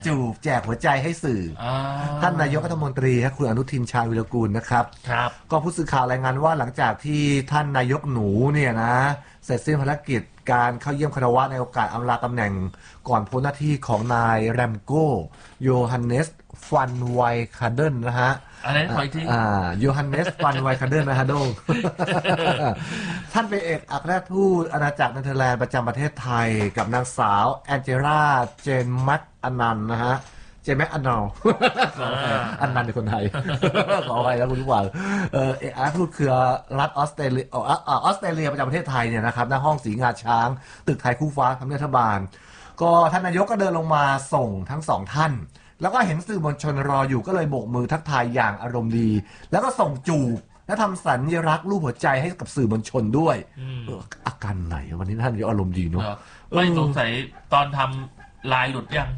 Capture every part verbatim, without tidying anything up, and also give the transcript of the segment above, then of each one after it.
จูบแจกหัวใจให้สื่อท่านนายกรัฐมนตรีคุณอนุทินชาญวิรกูลนะครับครับก็ผู้สื่อข่าวรายงานว่าหลังจากที่ท่านนายกหนูเนี่ยนะเสร็จสิ้นภารกิจการเข้าเยี่ยมคารวะในโอกาสอำลาตำแหน่งก่อนพ้นหน้าที่ของนายแรมโกโยฮันเนสฟันไวคาเดนนะฮะอะไรนะขออีกทีอ่าโยฮันเนสฟันไวคาเดนนะฮะโดง ท่านเป็นเอกอัครราชทูตอาณาจักรเนเธอร์แลนด์ประจำประเทศไทยกับนางสาวแองเจล่าเจนแม็กอนันต์นะฮะเจแม็กอนัลอันนันเป็นคนไทยขออภัยแล้วคุณผู้ฟังเออเอกอัครราชทูตคือรัฐออสเตรเลียออสเตรเลียประจำประเทศไทยเนี่ยนะครับหน้าห้องสีงาช้างตึกไทยคู่ฟ้าทำเนียบรัฐบาลก็ท่านนายกก็เดินลงมาส่งทั้งสองท่านแล้วก็เห็นสื่อมวลชนรออยู่ก็เลยโบกมือทักทายอย่างอารมณ์ดีแล้วก็ส่งจูบและทำสัญลักษณ์รูปหัวใจให้กับสื่อมวลชนด้วยเอออาการไหนวันนี้ท่านนายกอารมณ์ดีเนาะไม่สงสัยตอนทำลายหลุดยัง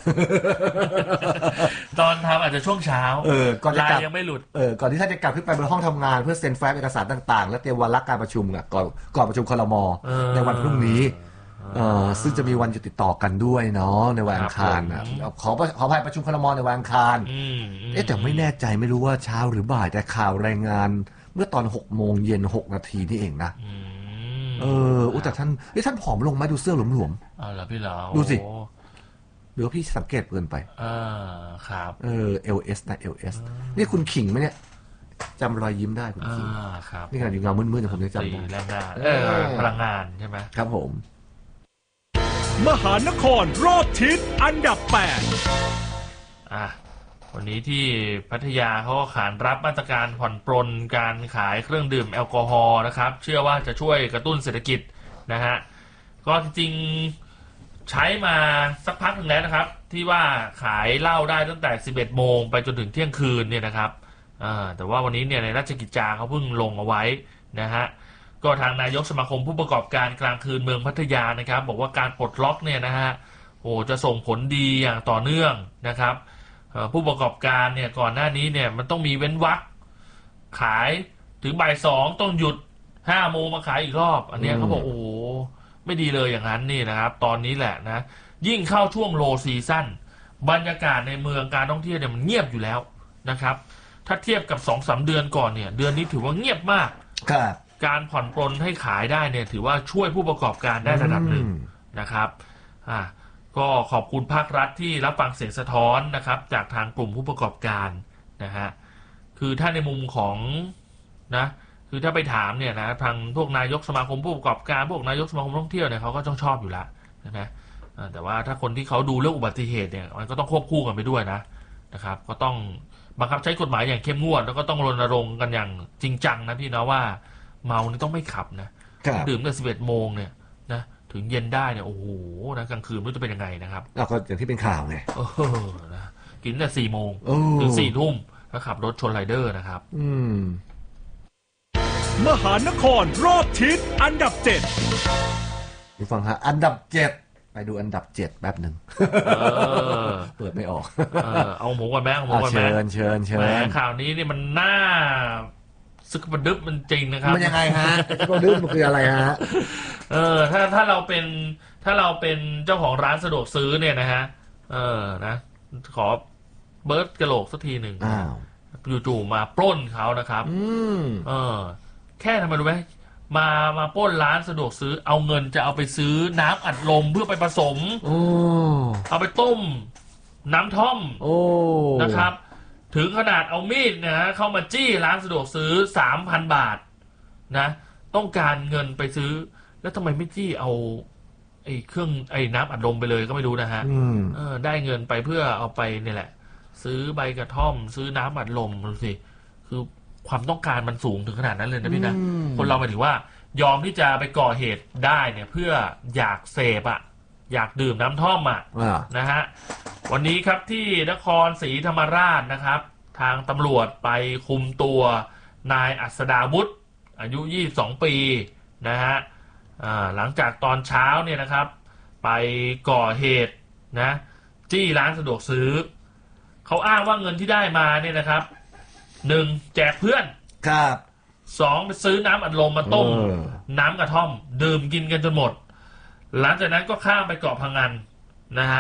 ตอนทำอาจจะช่วงเช้าเออก่อนจะกลับยังไม่หลุดเออก่อนที่ท่านจะกลับขึ้นไปบนห้องทำงานเพื่อเซ็นแฟ้มเอกสารต่างๆและเตรียมวาระการประชุมอ่ะก่อนก่อนประชุมครม.ในวันพรุ่งนี้เอ่อซึ่งจะมีวันหยุดติดต่อกันด้วยเนาะในวันอังคารนะขอขออภัยประชุมครม.ในวันอังคารเอ๊ะแต่ไม่แน่ใจไม่รู้ว่าเช้าหรือบ่ายแต่ข่าวรายงานเมื่อตอนหกโมงเย็นหกนาทีนี่เองนะเอออุ้ยแต่ท่านเอ๊ะท่านผอมลงไหมดูเสื้อหลวมๆอ๋อเหรอพี่เหรอดูสิหรือว่าพี่สังเกตเกินไปอ่าครับเออ เอล เอส นะ เอล เอส นี่คุณขิงไหมเนี่ยจำรอยยิ้มได้คุณขิงครับนี่ขนาดอยู่เงามืดๆแต่ผมยังจำได้แรงงานเออพลังงานใช่ไหมครับผมมหานครรอบทิศอันดับแปดอ่ะวันนี้ที่พัทยาเขาขานรับมาตรการผ่อนปรนการขายเครื่องดื่มแอลกอฮอล์นะครับเชื่อว่าจะช่วยกระตุ้นเศรษฐกิจนะฮะก็จริงๆใช้มาสักพักหนึ่งแล้วนะครับที่ว่าขายเหล้าได้ตั้งแต่สิบเอ็ดโมงไปจนถึงเที่ยงคืนเนี่ยนะครับอ่าแต่ว่าวันนี้เนี่ยในราชกิจจาเขาเพิ่งลงเอาไว้นะฮะก็ทางนายกสมาคมผู้ประกอบการกลางคืนเมืองพัทยานะครับบอกว่าการปลดล็อกเนี่ยนะฮะโอ้จะส่งผลดีอย่างต่อเนื่องนะครับผู้ประกอบการเนี่ยก่อนหน้านี้เนี่ยมันต้องมีเว้นวรรคขายถึงบ่ายสองต้องหยุดห้าโมงมาขายอีกรอบอันนี้เขาบอกโอ้ไม่ดีเลยอย่างนั้นนี่นะครับตอนนี้แหละนะยิ่งเข้าช่วงโลซีซั่นบรรยากาศในเมืองการท่องเที่ยวเนี่ยมันเงียบอยู่แล้วนะครับถ้าเทียบกับ สองถึงสาม เดือนก่อนเนี่ยเดือนนี้ถือว่าเงียบมากครับการผ่อนปรนให้ขายได้เนี่ยถือว่าช่วยผู้ประกอบการได้ระดับหนึ่งนะครับอ่าก็ขอบคุณภาครัฐที่รับฟังเสียงสะท้อนนะครับจากทางกลุ่มผู้ประกอบการนะฮะคือถ้าในมุมของนะคือถ้าไปถามเนี่ยนะทางพวกนายกสมาคมผู้ประกอบการพวกนายกสมาคมท่องเที่ยวเนี่ยเขาก็ต้องชอบอยู่แล้วนะแต่ว่าถ้าคนที่เขาดูเรื่องอุบัติเหตุเนี่ยมันก็ต้องควบคู่กันไปด้วยนะนะครับก็ต้องบังคับใช้กฎหมายอย่างเข้มงวดแล้วก็ต้องรณรงค์กันอย่างจริงจังนะพี่นะว่าเมานี่ต้องไม่ขับนะดื่มตั้งสิบเอ็ดโมงเนี่ยนะถึงเย็นได้เนี่ยโอ้โหนะกลางคืนไม่รู้จะเป็นยังไงนะครับแล้วก็อย่างที่เป็นข่าวไงเออนะกินแต่สี่โมงถึงสี่ทุ่มแล้วขับรถชนไรเดอร์นะครับอืมมหานครรอบทิศอันดับเจ็ดดูฟังฮะอันดับเจ็ดไปดูอันดับเจ็ดแป๊บหนึ่งเปิดไม่ออกเออเอาหมูกับแม่เอาหมูกับแม่เชิญเชิญเชิญข่าวนี้นี่มันน่าซึกกระดึ๊บมันจริงนะครับมันยังไงฮะซึกกระดึ๊บมันคืออะไรฮะเออถ้าถ้าเราเป็นถ้าเราเป็นเจ้าของร้านสะดวกซื้อเนี่ยนะฮะเออนะขอเบิร์ดกระโหลกสักทีหนึ่งอ้าวจู่ๆมาปล้นเขานะครับอืมเออแค่ทำไมรู้ไหมมามาปล้นร้านสะดวกซื้อเอาเงินจะเอาไปซื้อน้ำอัดลมเพื่อไปผสมโอ้เอาไปต้มน้ำท่อมโอ้นะครับถึงขนาดเอามีดนะฮะเข้ามาจี้ร้านสะดวกซื้อ สามพัน บาทนะต้องการเงินไปซื้อแล้วทำไมไม่จี้เอาไอ้เครื่องไอ้น้ำอัดลมไปเลยก็ไม่รู้นะฮะเออได้เงินไปเพื่อเอาไปนี่แหละซื้อใบกระท่อมซื้อน้ำอัดลมดูสิคือความต้องการมันสูงถึงขนาดนั้นเลยนะพี่นะคนเราหมายถึงว่ายอมที่จะไปก่อเหตุได้เนี่ยเพื่ออยากเสพอ่ะอยากดื่มน้ำท่อมอ่ะนะฮะวันนี้ครับที่นครศรีธรรมราชนะครับทางตำรวจไปคุมตัวนายอัศดาวุฒิอายุยี่สิบสองปีนะฮะหลังจากตอนเช้าเนี่ยนะครับไปก่อเหตุนะจี้ร้านสะดวกซื้อเขาอ้างว่าเงินที่ได้มาเนี่ยนะครับหนึ่งแจกเพื่อนครับสองไปซื้อน้ำอัดลมมาต้มน้ำกระท่อมดื่มกินกันจนหมดหลังจากนั้นก็ข้ามไปเกาะพังงานนะฮะ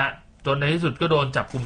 จนในที่สุดก็โดนจับกุม